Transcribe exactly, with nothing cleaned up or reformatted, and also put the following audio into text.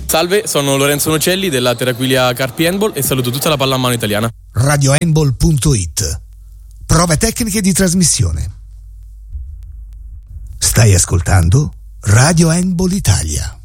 Salve, sono Lorenzo Nocelli della Terraquilia Carpi Handball e saluto tutta la pallamano italiana. radio handball punto it. Prove tecniche di trasmissione. Stai ascoltando Radio Handball Italia.